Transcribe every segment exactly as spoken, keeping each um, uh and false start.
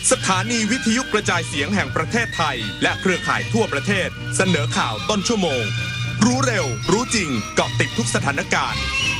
สถานีวิทยุกระจายเสียงแห่งประเทศไทยและเครือข่ายทั่วประเทศเสนอข่าวต้นชั่วโมงรู้เร็วรู้จริงเกาะติดทุกสถานการณ์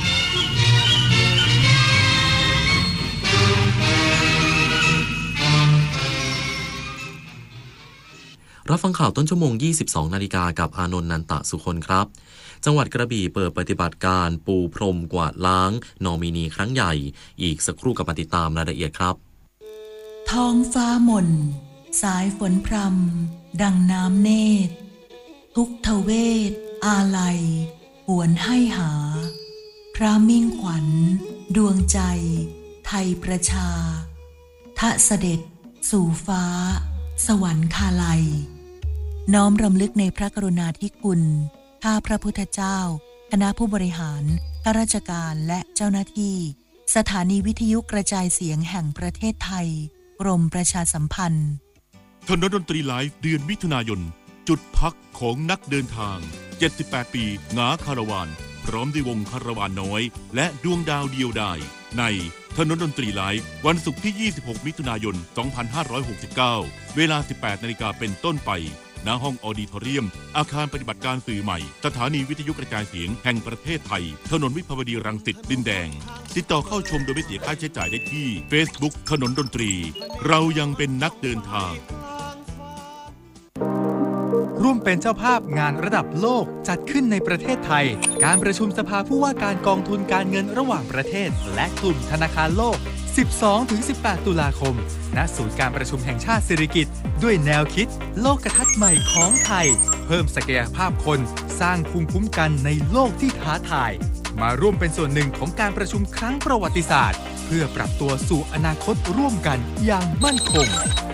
รับฟังข่าวต้นชั่วโมง ยี่สิบสอง นาฬิกากับอานนท์ นันตะสุคนครับจังหวัดกระบี่เปิดปฏิบัติการปูพรมกวาดล้างนอมินีครั้งใหญ่อีกสักครู่กับมาติดตามรายละเอียดครับท้องฟ้าหม่นสายฝนพรำดังน้ำเนตรทุกทเวทอาลัยหวนให้หาพระมิ่งขวัญดวงใจไทยประชาทะเสด็จสู่ฟ้าสวรรคาลัยน้อมรำลึกในพระกรุณาธิคุณข้าพระพุทธเจ้าคณะผู้บริหารข้าราชการและเจ้าหน้าที่สถานีวิทยุกระจายเสียงแห่งประเทศไทยกรมประชาสัมพันธ์ถนนดนตรีไลฟ์เดือนมิถุนายนจุดพักของนักเดินทางเจ็ดสิบแปดปีงาคาราวานพร้อมด้วยวงคาราวานน้อยและดวงดาวเดียวดายในถนนดนตรีไลฟ์วันศุกร์ที่ยี่สิบหกมิถุนายนสองพันห้าร้อยหกสิบเก้าเวลา สิบแปดนาฬิกาเป็นต้นไปณห้องออดิทอเรียมอาคารปฏิบัติการสื่อใหม่สถานีวิทยุกระจายเสียงแห่งประเทศไทยถนนวิภาวดีรังสิตดินแดงติดต่อเข้าชมโดยไม่เสียค่าใช้จ่ายได้ที่ Facebook ถนนดนตรีเรายังเป็นนักเดินทางร่วมเป็นเจ้าภาพงานระดับโลกจัดขึ้นในประเทศไทยการประชุมสภาผู้ว่าการกองทุนการเงินระหว่างประเทศและกลุ่มธนาคารโลก สิบสองถึงสิบแปด ตุลาคมณศูนย์การประชุมแห่งชาติสิริกิติ์ด้วยแนวคิดโลกทัศน์ใหม่ของไทยเพิ่มศักยภาพคนสร้างภูมิคุ้มกันในโลกที่ท้าทายมาร่วมเป็นส่วนหนึ่งของการประชุมครั้งประวัติศาสตร์เพื่อปรับตัวสู่อนาคตร่วมกันอย่างมั่นคง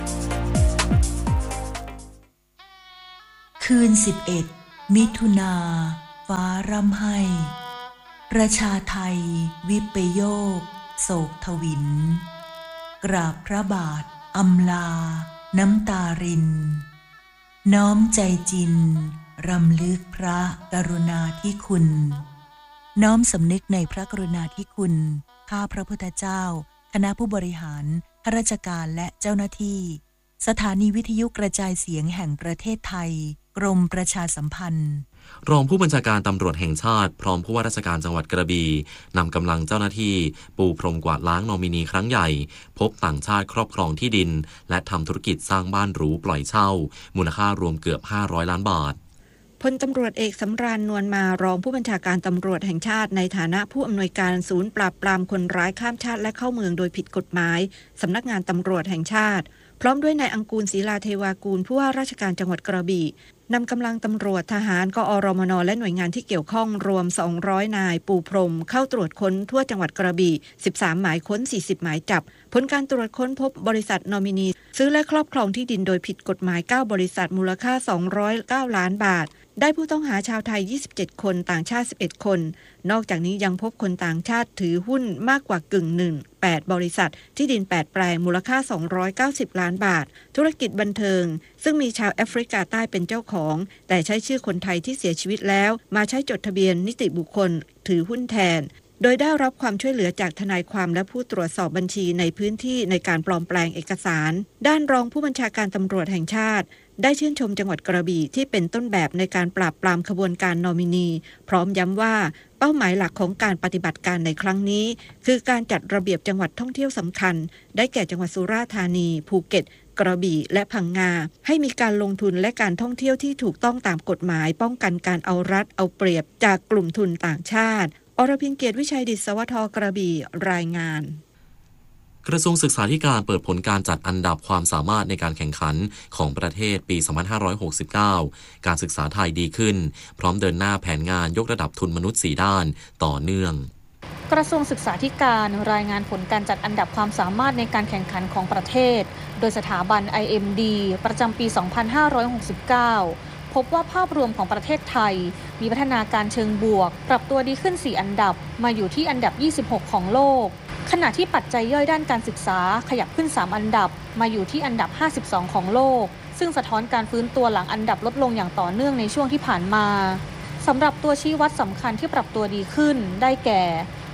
คืนสิบเอ็ดมิถุนาฟ้าร่ำไห้ประชาไทยวิปโยคโศกทวินกราบพระบาทอำลาน้ำตารินน้อมใจจินรำลึกพระกรุณาธิคุณน้อมสำนึกในพระกรุณาธิคุณข้าพระพุทธเจ้าคณะผู้บริหารข้าราชการและเจ้าหน้าที่สถานีวิทยุกระจายเสียงแห่งประเทศไทยกรมประชาสัมพันธ์รองผู้บัญชาการตำรวจแห่งชาติพร้อมผู้ว่าราชการจังหวัดกระบี่นำกำลังเจ้าหน้าที่ปูพรมกวาดล้างนอมินีครั้งใหญ่พบต่างชาติครอบครองที่ดินและทำธุรกิจสร้างบ้านหรูปล่อยเช่ามูลค่ารวมเกือบห้าร้อยล้านบาทพลตำรวจเอกสำราญนวลมารองผู้บัญชาการตำรวจแห่งชาติในฐานะผู้อำนวยการศูนย์ปราบปรามคนร้ายข้ามชาติและเข้าเมืองโดยผิดกฎหมายสำนักงานตำรวจแห่งชาติพร้อมด้วยนายอังกูลศรีลาเทวากูลผู้ว่าราชการจังหวัดกระบี่นำกำลังตำรวจทหารกอรมนและหน่วยงานที่เกี่ยวข้องรวมสองร้อยนายปูพรมเข้าตรวจค้นทั่วจังหวัดกระบี่สิบสามหมายค้นสี่สิบหมายจับผลการตรวจค้นพบบริษัทนอมินีซื้อและครอบครองที่ดินโดยผิดกฎหมายเก้าบริษัทมูลค่าสองร้อยเก้าล้านบาทได้ผู้ต้องหาชาวไทยยี่สิบเจ็ดคนต่างชาติสิบเอ็ดคนนอกจากนี้ยังพบคนต่างชาติถือหุ้นมากกว่ากึ่งหนึ่งแปดบริษัทที่ดินแปดแปลงมูลค่าสองร้อยเก้าสิบล้านบาทธุรกิจบันเทิงซึ่งมีชาวแอฟริกาใต้เป็นเจ้าของแต่ใช้ชื่อคนไทยที่เสียชีวิตแล้วมาใช้จดทะเบียนนิติบุคคลถือหุ้นแทนโดยได้รับความช่วยเหลือจากทนายความและผู้ตรวจสอบบัญชีในพื้นที่ในการปลอมแปลงเอกสารด้านรองผู้บัญชาการตำรวจแห่งชาติได้ชื่นชมจังหวัดกระบี่ที่เป็นต้นแบบในการปราบปรามขบวนการนอมินีพร้อมย้ำว่าเป้าหมายหลักของการปฏิบัติการในครั้งนี้คือการจัดระเบียบจังหวัดท่องเที่ยวสำคัญได้แก่จังหวัดสุราษฎร์ธานีภูเก็ตกระบี่และพังงาให้มีการลงทุนและการท่องเที่ยวที่ถูกต้องตามกฎหมายป้องกันการเอารัดเอาเปรียบจากกลุ่มทุนต่างชาติอรพินเกียรติวิชัยดิษฐ์สวทกระบี่รายงานกระทรวงศึกษาธิการเปิดผลการจัดอันดับความสามารถในการแข่งขันของประเทศปีสองพันห้าร้อยหกสิบเก้าการศึกษาไทยดีขึ้นพร้อมเดินหน้าแผนงานยกระดับทุนมนุษย์สี่ด้านต่อเนื่องกระทรวงศึกษาธิการรายงานผลการจัดอันดับความสามารถในการแข่งขันของประเทศโดยสถาบัน ไอ เอ็ม ดี ประจำปีสองพันห้าร้อยหกสิบเก้าพบว่าภาพรวมของประเทศไทยมีพัฒนาการเชิงบวกปรับตัวดีขึ้นสี่อันดับมาอยู่ที่อันดับยี่สิบหกของโลกขณะที่ปัจจัยย่อยด้านการศึกษาขยับขึ้นสามอันดับมาอยู่ที่อันดับห้าสิบสองของโลกซึ่งสะท้อนการฟื้นตัวหลังอันดับลดลงอย่างต่อเนื่องในช่วงที่ผ่านมาสำหรับตัวชี้วัดสำคัญที่ปรับตัวดีขึ้นได้แก่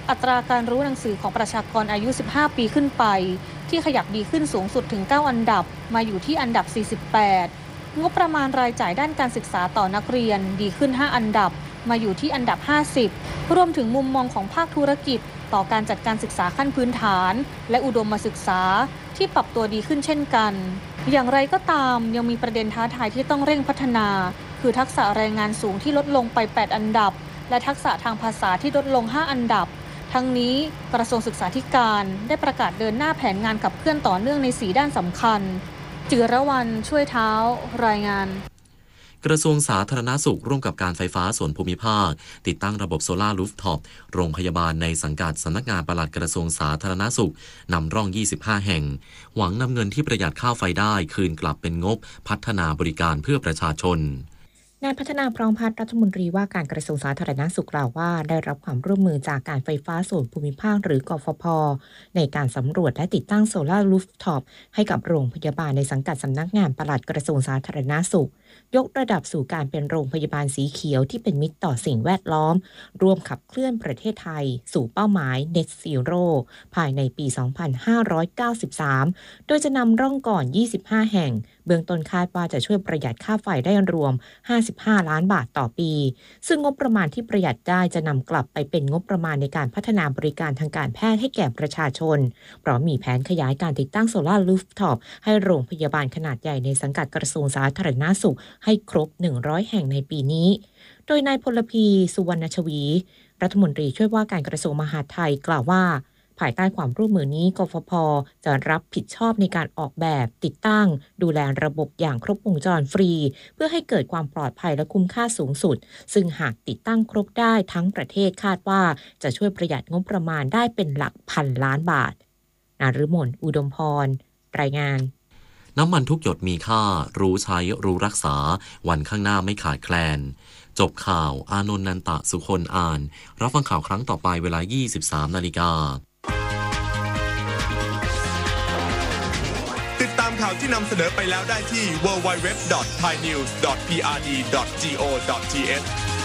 อัตราการรู้หนังสือของประชากรอายุ สิบห้า ปีขึ้นไปที่ขยับดีขึ้นสูงสุดถึง เก้า อันดับมาอยู่ที่อันดับ สี่สิบแปด งบประมาณรายจ่ายด้านการศึกษาต่อนักเรียนดีขึ้น ห้า อันดับมาอยู่ที่อันดับ ห้าสิบ รวมถึงมุมมองของภาคธุรกิจต่อการจัดการศึกษาขั้นพื้นฐานและอุดมศึกษาที่ปรับตัวดีขึ้นเช่นกันอย่างไรก็ตามยังมีประเด็นท้าทายที่ต้องเร่งพัฒนาคือทักษะแรงงานสูงที่ลดลงไป แปด อันดับและทักษะทางภาษาที่ลดลง ห้า อันดับทั้งนี้กระทรวงศึกษาธิการได้ประกาศเดินหน้าแผนงานขับเคลื่อนต่อเนื่องในสี่ด้านสำคัญจิรวรรณช่วยเท้ารายงานกระทรวงสาธารณสุขร่วมกับการไฟฟ้าส่วนภูมิภาคติดตั้งระบบโซลาร์รูฟท็อปโรงพยาบาลในสังกัดสำนักงานปลัดกระทรวงสาธารณสุขนำร่องยี่สิบห้าแห่งหวังนำเงินที่ประหยัดค่าไฟได้คืนกลับเป็นงบพัฒนาบริการเพื่อประชาชนนายพัฒนาพร้อมพัฒน์รัฐมนตรีว่าการกระทรวงสาธารณสุขกล่าวว่าได้รับความร่วมมือจากการไฟฟ้าส่วนภูมิภาคหรือกฟผ.ในการสำรวจและติดตั้งโซลาร์รูฟท็อปให้กับโรงพยาบาลในสังกัดสำนักงานปลัดกระทรวงสาธารณสุขยกระดับสู่การเป็นโรงพยาบาลสีเขียวที่เป็นมิตรต่อสิ่งแวดล้อมร่วมขับเคลื่อนประเทศไทยสู่เป้าหมาย Net Zero ภายในปี สองพันห้าร้อยเก้าสิบสาม โดยจะนำร่องก่อน ยี่สิบห้า แห่งเบื้องต้นคาดว่าจะช่วยประหยัดค่าไฟได้รวม ห้าสิบห้า ล้านบาทต่อปีซึ่งงบประมาณที่ประหยัดได้จะนำกลับไปเป็นงบประมาณในการพัฒนาบริการทางการแพทย์ให้แก่ประชาชนเพราะมีแผนขยายการติดตั้งโซลาร์รูฟท็อปให้โรงพยาบาลขนาดใหญ่ในสังกัดกระทรวงสาธารณสุขให้ครบ หนึ่งร้อย แห่งในปีนี้โดยนายพลพีสุวรรณชวีรัฐมนตรีช่วยว่าการกระทรวงมหาดไทยกล่าวว่าภายใต้ความร่วมมือนี้กฟผ.จะรับผิดชอบในการออกแบบติดตั้งดูแลระบบอย่างครบวงจรฟรีเพื่อให้เกิดความปลอดภัยและคุ้มค่าสูงสุดซึ่งหากติดตั้งครบได้ทั้งประเทศคาดว่าจะช่วยประหยัดงบประมาณได้เป็นหลักพันล้านบาทนฤมลอุดมพรรายงานน้ำมันทุกหยดมีค่ารู้ใช้รู้รักษาวันข้างหน้าไม่ขาดแคลนจบข่าวอานนท์นันตะสุคนอ่านรับฟังข่าวครั้งต่อไปเวลา ยี่สิบสาม นาฬิกาติดตามข่าวที่นำเสนอไปแล้วได้ที่ ดับเบิลยู ดับเบิลยู ดับเบิลยู ดอท ไทยนิวส์ ดอท พี อาร์ ดี ดอท จี โอ ดอท ที เอช